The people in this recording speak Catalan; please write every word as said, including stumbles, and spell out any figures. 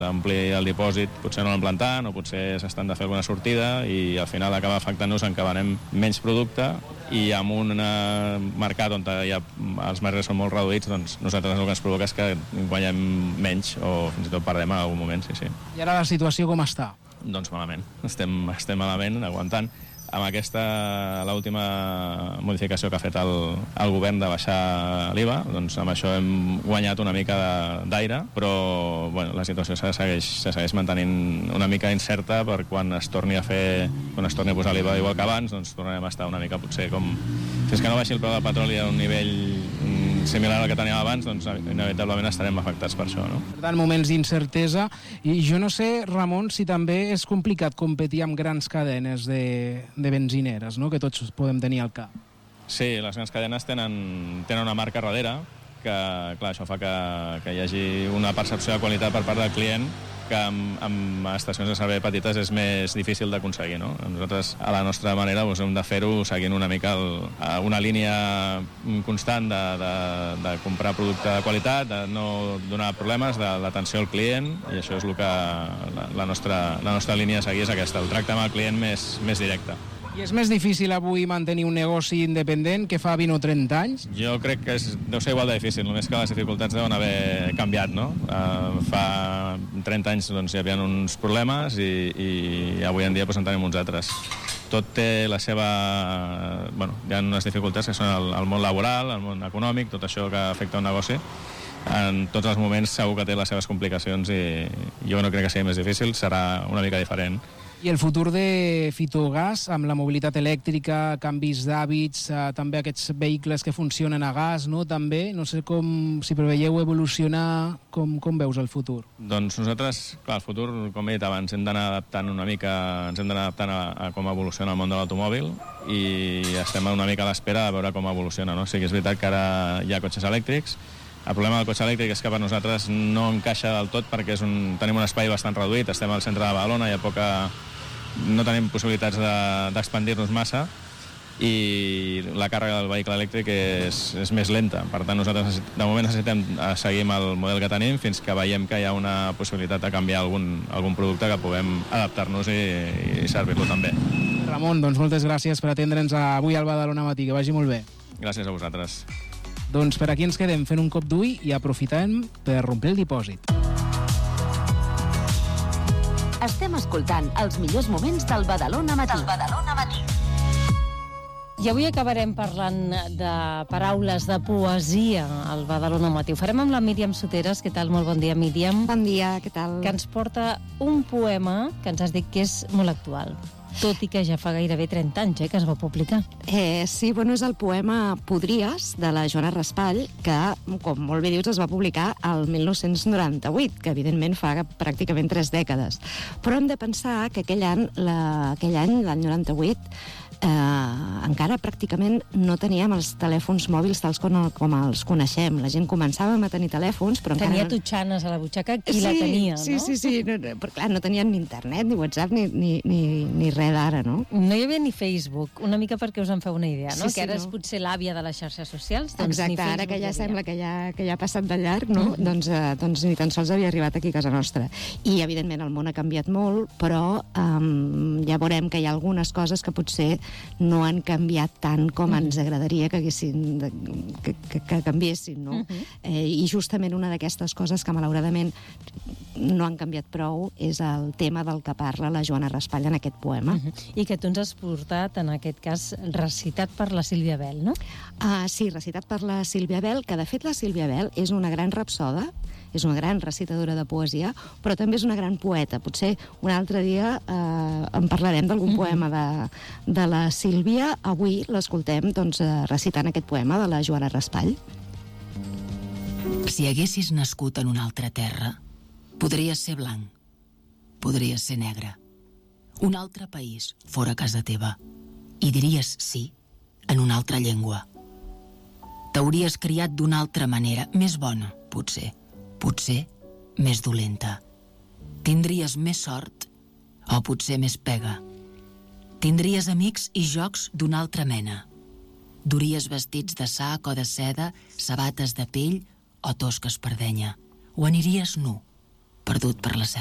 Amplir el dipòsit potser no l'han plantant o potser s'estan de fer alguna sortida i al final acaba afectant-nos en que venem menys producte i amb un mercat on ja els marges són molt reduïts, doncs nosaltres el que ens provoca és que guanyem menys o fins i tot perdem en algun moment, sí, sí. I ara la situació com està? Doncs malament, estem, estem malament, aguantant. Amb aquesta, l'última modificació que ha fet el, el govern de baixar l'I V A, doncs amb això hem guanyat una mica d'aire, però bueno, la situació se segueix, se segueix mantenint una mica incerta per quan es torni a fer, quan es torni a posar l'I V A igual que abans, doncs tornarem a estar una mica potser com... Si és que no baixi el preu del petroli a un nivell similar al que teníem abans, doncs inevitablement estarem afectats per això, no? Per tant, moments d'incertesa. I jo no sé, Ramon, si també és complicat competir amb grans cadenes de, de benzineres, no?, que tots podem tenir al cap. Sí, les grans cadenes tenen, tenen una marca darrere, que clar, això fa que, que hi hagi una percepció de qualitat per part del client que amb, amb estacions de servei petites és més difícil d'aconseguir, no? Nosaltres, a la nostra manera, doncs, hem de fer-ho seguint una mica el, una línia constant de, de, de comprar producte de qualitat, de no donar problemes, de l'atenció al client, i això és el que la, la, nostra, la nostra línia a seguir és aquesta, el tracte amb el client més, més directe. I és més difícil avui mantenir un negoci independent que fa vint o trenta anys? Jo crec que és, deu ser igual de difícil, només que les dificultats deuen haver canviat, no? Uh, fa trenta anys doncs, hi havia uns problemes i, i avui en dia doncs, en tenim uns altres. Tot té la seva... Bueno, hi ha unes dificultats que són el, el món laboral, el món econòmic, tot això que afecta un negoci. En tots els moments segur que té les seves complicacions i jo no crec que sigui més difícil, serà una mica diferent. I el futur de Fitogas, amb la mobilitat elèctrica, canvis d'hàbits, eh, també aquests vehicles que funcionen a gas, no? També, no sé com, si preveieu evolucionar, com, com veus el futur? Doncs nosaltres, clar, el futur, com he dit abans, hem d'anar adaptant una mica, ens hem d'anar adaptant a, a com evoluciona el món de l'automòbil i estem una mica a l'espera de veure com evoluciona, no? O sigui, és veritat que ara hi ha cotxes elèctrics. El problema del cotxe elèctric és que per nosaltres no encaixa del tot perquè és un, tenim un espai bastant reduït, estem al centre de Badalona, hi ha poca... no tenim possibilitats d'expandir-nos de, massa i la càrrega del vehicle elèctric és, és més lenta. Per tant, nosaltres de moment necessitem seguir amb el model que tenim fins que veiem que hi ha una possibilitat de canviar algun, algun producte que puguem adaptar-nos i, i servir-lo també. Ramon, doncs moltes gràcies per atendre'ns avui al Badalona Matí, que vagi molt bé. Gràcies a vosaltres. Doncs per aquí ens quedem fent un cop d'ull i aprofitem per rompre el dipòsit. Estem escoltant els millors moments del Badalona Matí. Del Badalona Matí. I avui acabarem parlant de paraules, de poesia al Badalona Matí. Ho farem amb la Míriam Soteres. Què tal? Molt bon dia, Míriam. Bon dia, què tal? Que ens porta un poema que ens has dit que és molt actual. Tot i que ja fa gairebé trenta anys eh, que es va publicar. Eh, sí, bueno, és el poema Podries, de la Joana Raspall, que, com molt bé dius, es va publicar el mil nou-cents noranta-vuit, que evidentment fa pràcticament tres dècades. Però hem de pensar que aquell any, la, aquell any, l'any noranta-vuit, eh, encara pràcticament no teníem els telèfons mòbils tals com, com els coneixem. La gent començàvem a tenir telèfons, però tenia encara... Tenia tutxanes a la butxaca, qui sí, la tenia, sí, no? Sí, sí, sí, no, no, però clar, no tenien ni internet, ni WhatsApp, ni, ni, ni, ni res d'ara, no? No hi havia ni Facebook, una mica perquè us en feu una idea, no? Sí, sí, que ara no. és potser l'àvia de les xarxes socials, doncs exacte, ni Facebook ara que ja hi sembla que ja, que ja ha passat de llarg, no? Mm. doncs, eh, doncs ni tan sols havia arribat aquí a casa nostra. I, evidentment, el món ha canviat molt, però um, ja veurem que hi ha algunes coses que potser no han canviat tant com mm. ens agradaria que, haguessin, que, que, que canviessin, no? Mm-hmm. Eh, I justament una d'aquestes coses que, malauradament, no han canviat prou és el tema del que parla la Joana Raspall en aquest poema. Mm-hmm. I que tu ens has portat, en aquest cas, recitat per la Sílvia Bel, no? Ah, sí, recitat per la Sílvia Bel, que de fet la Sílvia Bel és una gran rapsoda, és una gran recitadora de poesia, però també és una gran poeta. Potser un altre dia eh, en parlarem d'algun mm-hmm. poema de, de la Sílvia. Avui l'escoltem doncs, recitant aquest poema de la Joana Raspall. Si haguessis nascut en una altra terra, podries ser blanc, podries ser negre. Un altre país fora casa teva i diries sí en una altra llengua. T'hauries criat d'una altra manera, més bona, potser, potser més dolenta. Tindries més sort o potser més pega. Tindries amics i jocs d'una altra mena. Duries vestits de sac o de seda, sabates de pell o tosques per denya. O aniries nu, perdut per la selva.